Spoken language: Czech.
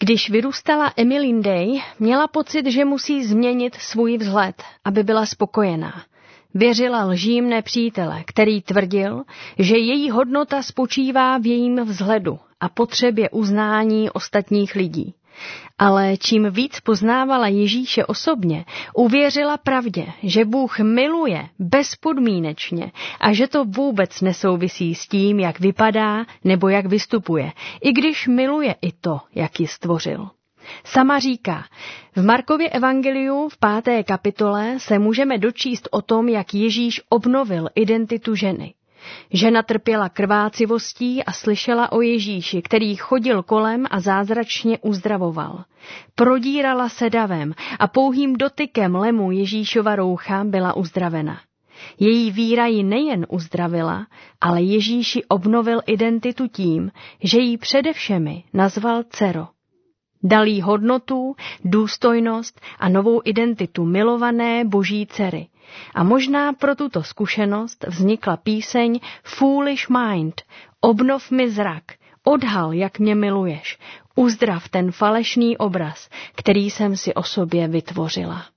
Když vyrůstala Emily Day, měla pocit, že musí změnit svůj vzhled, aby byla spokojená. Věřila lžím nepřítele, který tvrdil, že její hodnota spočívá v jejím vzhledu a potřebě uznání ostatních lidí. Ale čím víc poznávala Ježíše osobně, uvěřila pravdě, že Bůh miluje bezpodmínečně a že to vůbec nesouvisí s tím, jak vypadá nebo jak vystupuje, i když miluje i to, jak ji stvořil. Sama říká, v Markově evangeliu v 5. kapitole se můžeme dočíst o tom, jak Ježíš obnovil identitu ženy. Žena trpěla krvácivostí a slyšela o Ježíši, který chodil kolem a zázračně uzdravoval. Prodírala se davem a pouhým dotykem lemu Ježíšova roucha byla uzdravena. Její víra ji nejen uzdravila, ale Ježíši obnovil identitu tím, že ji především nazval dcero. Dal jí hodnotu, důstojnost a novou identitu milované Boží dcery. A možná pro tuto zkušenost vznikla píseň Foolish Mind, obnov mi zrak, odhal, jak mě miluješ, uzdrav ten falešný obraz, který jsem si o sobě vytvořila.